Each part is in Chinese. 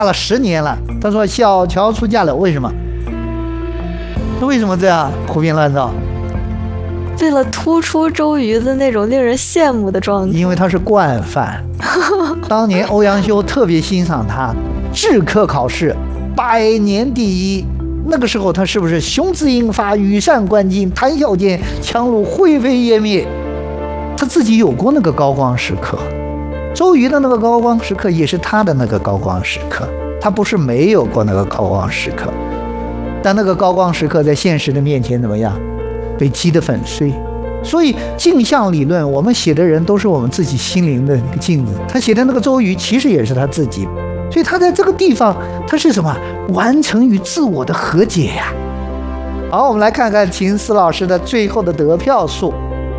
了10年了。他说小乔出嫁了，为什么？为什么这样胡编乱造？ 为了突出周瑜的那种令人羡慕的状态。 因为他是惯犯。当年欧阳修特别欣赏他，制科考试100年第一。那个时候他是不是雄姿英发、羽扇纶巾、谈笑间，樯橹灰飞烟灭？他自己有过那个高光时刻。周瑜的那个高光时刻也是他的那个高光时刻，他不是没有过那个高光时刻，但那个高光时刻在现实的面前怎么样？被击得粉碎。所以镜像理论，我们写的人都是我们自己心灵的镜子。他写的那个周瑜其实也是他自己，所以他在这个地方他是什么？完成与自我的和解呀。好，我们来看看秦思老师的最后的得票数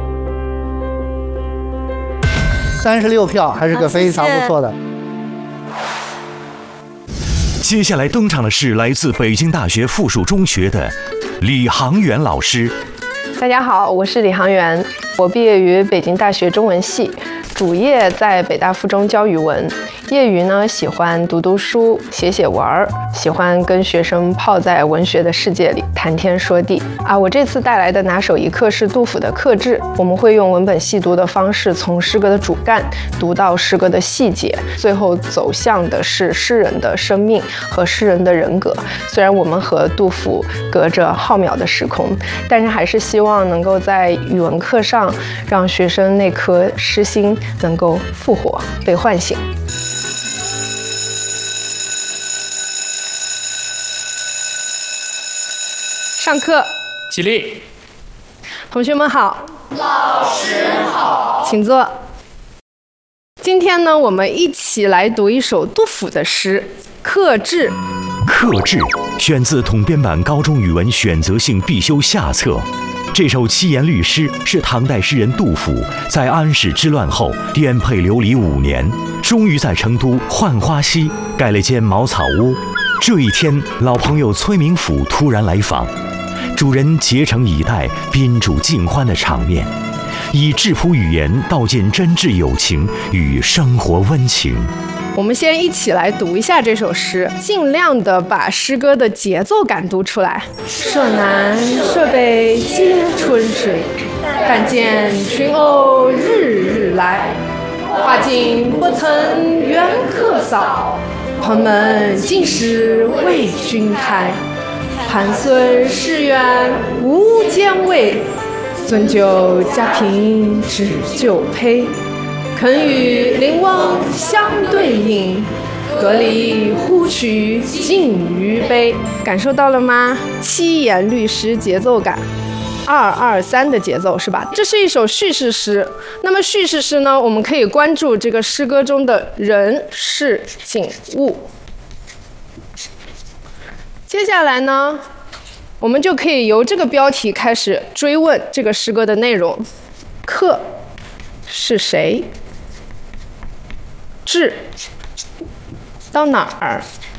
，36票，还是个非常不错的。 接下来登场的是来自北京大学附属中学的李航元老师。 大家好，我是李航元，我毕业于北京大学中文系，主业在北大附中教语文，业余呢喜欢读书、写文儿，喜欢跟学生泡在文学的世界里谈天说地啊。我这次带来的拿手一课是杜甫的课志，我们会用文本细读的方式，从诗歌的主干读到诗歌的细节，最后走向的是诗人的生命和诗人的人格。虽然我们和杜甫隔着浩渺的时空，但是还是希望能够在语文课上让学生那颗诗心能够复活，被唤醒。上课， 起立。 同学们好， 老师好， 请坐。今天呢，我们一起来读一首杜甫的诗《课志》。 课志选自统编版高中语文选择性必修下册。这首七言律诗是唐代诗人杜甫在安史之乱后颠沛流离5年，终于在成都浣花溪盖了间茅草屋。这一天，老朋友崔明甫突然来访，主人竭诚以待、宾主尽欢的场面，以质朴语言道尽真挚友情与生活温情。 我们先一起来读一下这首诗，尽量的把诗歌的节奏感读出来。舍南舍北皆春水，但见群鸥日日来。花径不曾缘客扫，蓬门尽是为君开。盘孙市远无兼味，樽酒家贫只就醅。肯与邻翁相对饮，隔离呼取尽余杯。感受到了吗？七言律诗节奏感，2-2-3的节奏是吧？这是一首叙事诗。那么叙事诗呢，我们可以关注这个诗歌中的人、事、景、物。接下来呢，我们就可以由这个标题开始追问这个诗歌的内容。客是谁？志到哪儿？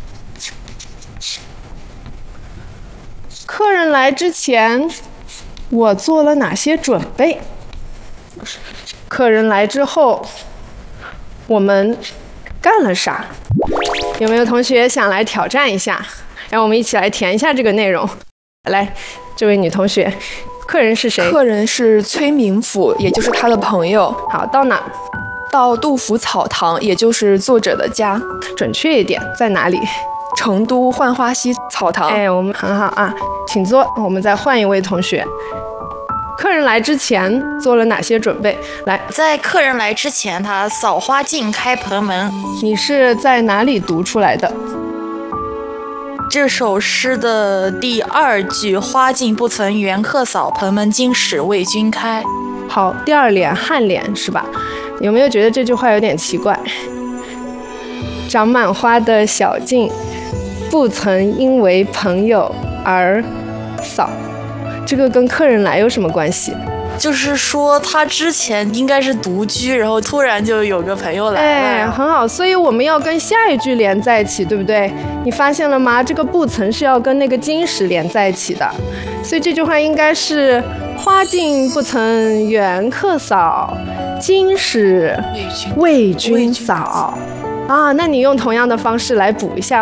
客人来之前，我做了哪些准备？客人来之后，我们干了啥？有没有同学想来挑战一下？让我们一起来填一下这个内容。来，这位女同学，客人是谁？ 客人是崔明甫，也就是他的朋友。 好，到哪？ 到杜甫草堂，也就是作者的家。 准确一点，在哪里？ 成都浣花溪草堂。 哎，我们很好啊，请坐。我们再换一位同学。客人来之前做了哪些准备？来， 在客人来之前，他扫花径开盆门。 你是在哪里读出来的？ 这首诗的第2句，花径不曾缘客扫，盆门今始为君开。 好，第2联颔联是吧？有没有觉得这句话有点奇怪？长满花的小径，不曾因为朋友而扫，这个跟客人来有什么关系？ 就是说他之前应该是独居，然后突然就有个朋友来了。 哎，很好，所以我们要跟下一句连在一起，对不对？你发现了吗？这个不曾是要跟那个今时连在一起的，所以这句话应该是花径不曾缘客扫，今始为君扫。 啊，那你用同样的方式来补一下